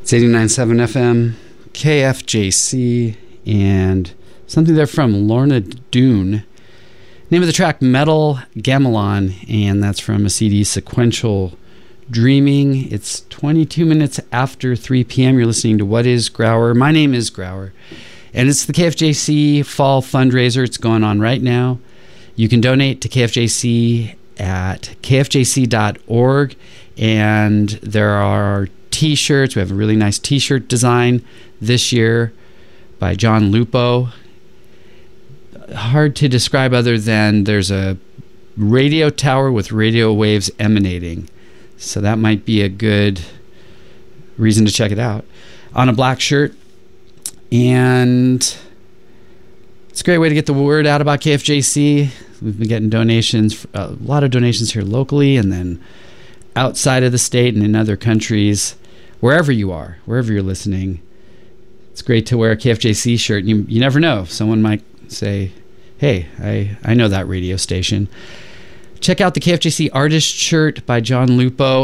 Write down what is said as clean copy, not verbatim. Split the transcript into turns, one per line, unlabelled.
It's 89.7 FM, KFJC, and something there from Lorna Doone. Name of the track, Metal Gamelan, and that's from a CD, Sequential Dreaming. It's 22 minutes after 3 p.m. You're listening to What is Grauer? My name is Grauer, and it's the KFJC Fall Fundraiser. It's going on right now. You can donate to KFJC at kfjc.org, and there are T-shirts. We have a really nice T-shirt design this year by John Lupo. Hard to describe other than there's a radio tower with radio waves emanating. So that might be a good reason to check it out. On a black shirt. And it's a great way to get the word out about KFJC. We've been getting donations, a lot of donations here locally and then outside of the state and in other countries. Wherever you are, wherever you're listening, it's great to wear a KFJC shirt. You never know. Someone might say, hey, I know that radio station. Check out the KFJC artist shirt by John Lupo.